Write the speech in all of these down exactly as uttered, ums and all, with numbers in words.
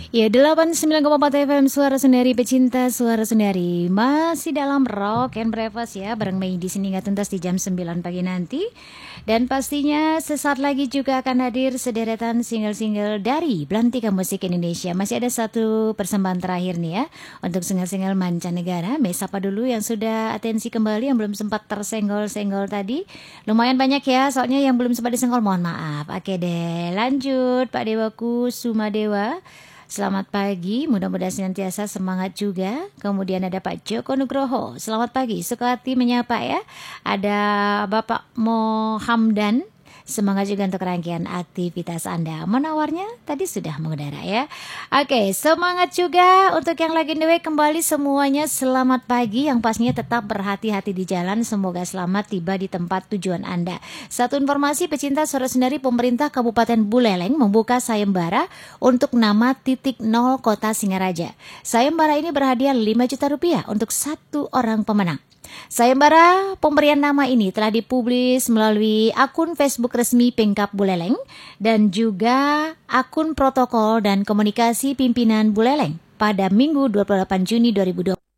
Ya, delapan puluh sembilan koma empat F M Suara Sendiri, pecinta Suara Sendiri. Masih dalam Rock and Breakfast ya, bareng Mei di sini nggak tuntas di jam sembilan pagi nanti. Dan pastinya sesaat lagi juga akan hadir sederetan single-single dari Belantika Musik Indonesia. Masih ada satu persembahan terakhir nih ya, untuk single-single mancanegara. Mei sapa dulu yang sudah atensi kembali, yang belum sempat tersenggol-senggol tadi. Lumayan banyak ya, soalnya yang belum sempat disenggol, mohon maaf. Oke deh, lanjut Pak Dewaku Sumadewa. Selamat pagi, mudah-mudahan senantiasa semangat juga. Kemudian ada Pak Joko Nugroho, selamat pagi, suka hati menyapa ya. Ada Bapak Mohamdan, semangat juga untuk rangkaian aktivitas Anda. Menawarnya tadi sudah mengudara ya. Oke, semangat juga untuk yang lagi on the way kembali semuanya. Selamat pagi, yang pastinya tetap berhati-hati di jalan. Semoga selamat tiba di tempat tujuan Anda. Satu informasi pecinta Suara Sendiri, pemerintah Kabupaten Buleleng membuka sayembara untuk nama titik nol Kota Singaraja. Sayembara ini berhadiah lima juta rupiah untuk satu orang pemenang. Sayembara pemberian nama ini telah dipublis melalui akun Facebook resmi Pemkab Buleleng dan juga akun protokol dan komunikasi pimpinan Buleleng pada Minggu dua puluh delapan Juni dua ribu dua puluh.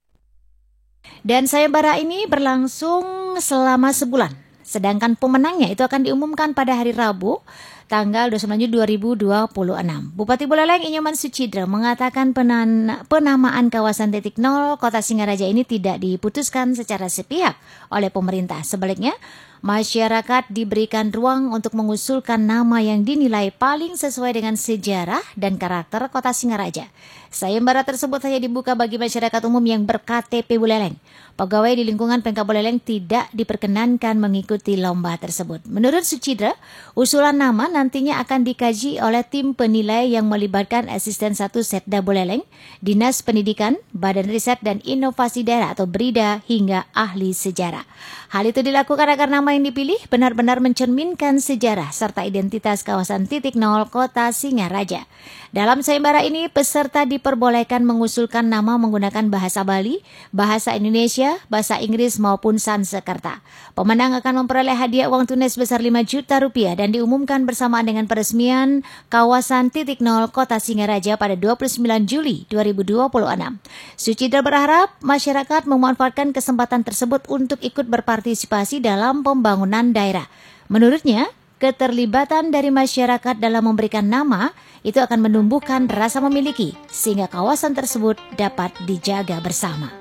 Dan sayembara ini berlangsung selama sebulan. Sedangkan pemenangnya itu akan diumumkan pada hari Rabu tanggal dua puluh sembilan Juni dua ribu dua puluh enam. Bupati Buleleng Inyoman Sucidra mengatakan penan- penamaan kawasan titik nol Kota Singaraja ini tidak diputuskan secara sepihak oleh pemerintah. Sebaliknya, masyarakat diberikan ruang untuk mengusulkan nama yang dinilai paling sesuai dengan sejarah dan karakter Kota Singaraja. Sayembara tersebut hanya dibuka bagi masyarakat umum yang ber-K T P Buleleng. Pegawai di lingkungan Pemkab Buleleng tidak diperkenankan mengikuti lomba tersebut. Menurut Sucidra, usulan nama nantinya akan dikaji oleh tim penilai yang melibatkan Asisten satu Setda Buleleng, Dinas Pendidikan, Badan Riset dan Inovasi Daerah atau BRIDA hingga ahli sejarah. Hal itu dilakukan agar nama yang dipilih benar-benar mencerminkan sejarah serta identitas kawasan titik nol Kota Singaraja. Dalam sayembara ini, peserta diperbolehkan mengusulkan nama menggunakan bahasa Bali, bahasa Indonesia, bahasa Inggris maupun Sanskerta. Pemenang akan memperoleh hadiah uang tunai sebesar lima juta rupiah dan diumumkan bersamaan dengan peresmian kawasan titik nol Kota Singaraja pada dua puluh sembilan Juli dua ribu dua puluh enam. Sucidra berharap masyarakat memanfaatkan kesempatan tersebut untuk ikut berpartisipasi dalam pembangunan daerah. Menurutnya, keterlibatan dari masyarakat dalam memberikan nama itu akan menumbuhkan rasa memiliki sehingga kawasan tersebut dapat dijaga bersama.